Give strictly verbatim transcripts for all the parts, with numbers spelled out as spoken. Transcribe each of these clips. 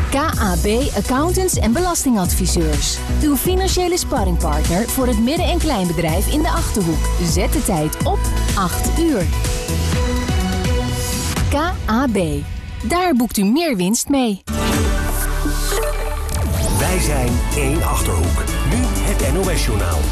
K A B Accountants en Belastingadviseurs. Uw financiële sparringpartner voor het midden- en kleinbedrijf in de Achterhoek. Zet de tijd op acht uur. K A B. Daar boekt u meer winst mee. Wij zijn één Achterhoek. Nu het N O S-journaal.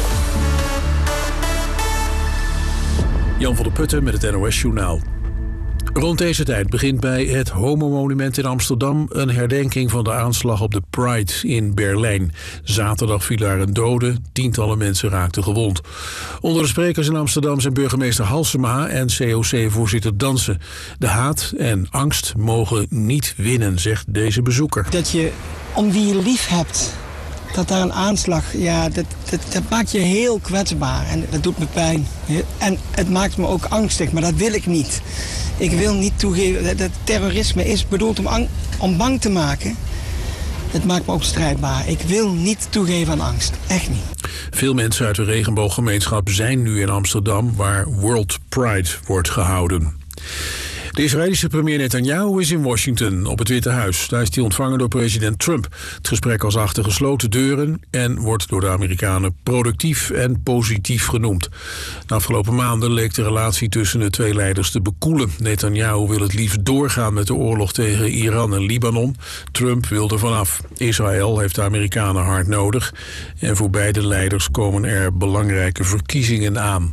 Jan van der Putten met het N O S-journaal. Rond deze tijd begint bij het Homo-monument in Amsterdam een herdenking van de aanslag op de Pride in Berlijn. Zaterdag viel daar een dode, tientallen mensen raakten gewond. Onder de sprekers in Amsterdam zijn burgemeester Halsema en C O C-voorzitter Dansen. De haat en angst mogen niet winnen, zegt deze bezoeker. Dat je om wie je lief hebt, dat daar een aanslag, ja, dat, dat, dat maakt je heel kwetsbaar en dat doet me pijn. En het maakt me ook angstig, maar dat wil ik niet. Ik wil niet toegeven dat, dat terrorisme is bedoeld om, ang, om bang te maken. Het maakt me ook strijdbaar. Ik wil niet toegeven aan angst. Echt niet. Veel mensen uit de regenbooggemeenschap zijn nu in Amsterdam, waar World Pride wordt gehouden. De Israëlische premier Netanyahu is in Washington op het Witte Huis. Daar is hij ontvangen door president Trump. Het gesprek was achter gesloten deuren en wordt door de Amerikanen productief en positief genoemd. De afgelopen maanden leek de relatie tussen de twee leiders te bekoelen. Netanyahu wil het liefst doorgaan met de oorlog tegen Iran en Libanon. Trump wil er vanaf. Israël heeft de Amerikanen hard nodig. En voor beide leiders komen er belangrijke verkiezingen aan.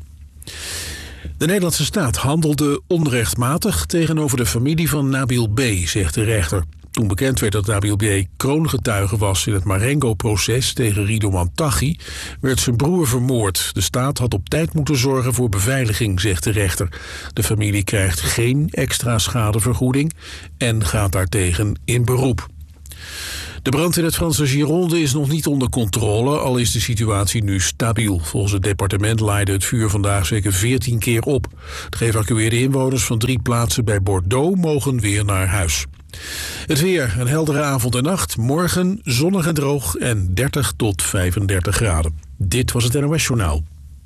De Nederlandse staat handelde onrechtmatig tegenover de familie van Nabil B., zegt de rechter. Toen bekend werd dat Nabil B. kroongetuige was in het Marengo-proces tegen Ridouan Taghi, werd zijn broer vermoord. De staat had op tijd moeten zorgen voor beveiliging, zegt de rechter. De familie krijgt geen extra schadevergoeding en gaat daartegen in beroep. De brand in het Franse Gironde is nog niet onder controle, al is de situatie nu stabiel. Volgens het departement laaide het vuur vandaag zeker veertien keer op. De geëvacueerde inwoners van drie plaatsen bij Bordeaux mogen weer naar huis. Het weer, een heldere avond en nacht. Morgen zonnig en droog en dertig tot vijfendertig graden. Dit was het N O S-journaal.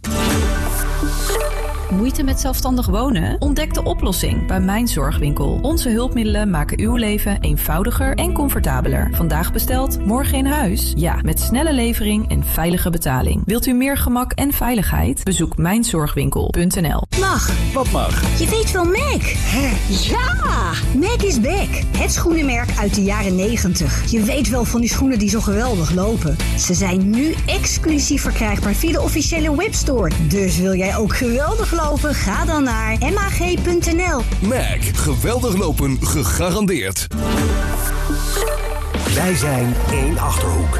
Moeite met zelfstandig wonen? Ontdek de oplossing bij Mijn Zorgwinkel. Onze hulpmiddelen maken uw leven eenvoudiger en comfortabeler. Vandaag besteld, morgen in huis? Ja, met snelle levering en veilige betaling. Wilt u meer gemak en veiligheid? Bezoek mijn zorgwinkel punt n l. Mag. Wat mag? Je weet wel Mac. Hè? Ja! Mac is back. Het schoenenmerk uit de jaren negentig. Je weet wel van die schoenen die zo geweldig lopen. Ze zijn nu exclusief verkrijgbaar via de officiële webstore. Dus wil jij ook geweldig lopen? Ga dan naar m a g punt n l. Mac. Geweldig lopen gegarandeerd. Wij zijn één Achterhoek.